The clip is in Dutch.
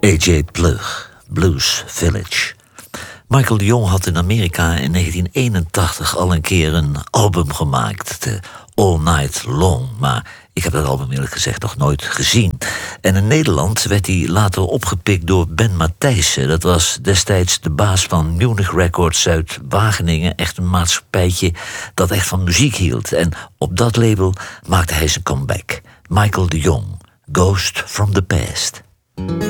A.J. Plug, Blues Village. Michael de Jong had in Amerika in 1981 al een keer een album gemaakt, de All Night Long. Maar ik heb dat album eerlijk gezegd nog nooit gezien. En in Nederland werd hij later opgepikt door Ben Matthijssen. Dat was destijds de baas van Munich Records uit Wageningen. Echt een maatschappijtje dat echt van muziek hield. En op dat label maakte hij zijn comeback. Michael de Jong, Ghost from the Past.